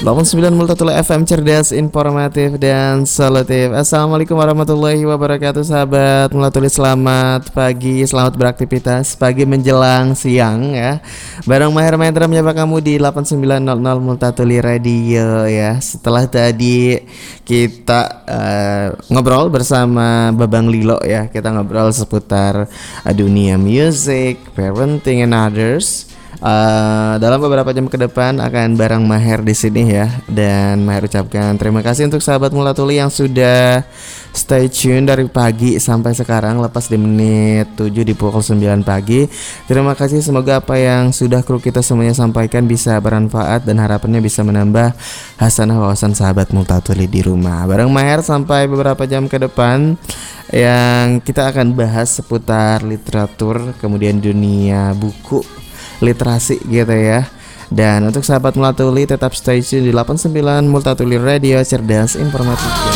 89 Multatuli FM, cerdas, informatif, dan solutif. Assalamualaikum warahmatullahi wabarakatuh, sahabat Multatuli. Selamat pagi, selamat beraktivitas pagi menjelang siang ya. Bareng Maher Mahendra menyapa kamu di 8900 Multatuli Radio ya. Setelah tadi kita ngobrol bersama Babang Lilo ya, kita ngobrol seputar dunia music, parenting, and others. Dalam beberapa jam ke depan akan bareng Maher di sini ya, dan Maher ucapkan terima kasih untuk sahabat Multatuli yang sudah stay tune dari pagi sampai sekarang, lepas di menit 7 di pukul 9 pagi. Terima kasih, semoga apa yang sudah kru kita semuanya sampaikan bisa bermanfaat dan harapannya bisa menambah hasanah wawasan sahabat Multatuli di rumah. Bareng Maher sampai beberapa jam ke depan yang kita akan bahas seputar literatur, kemudian dunia buku, literasi gitu ya. Dan untuk sahabat Multatuli tetap stay tune di 89 Multatuli Radio, cerdas, informatif.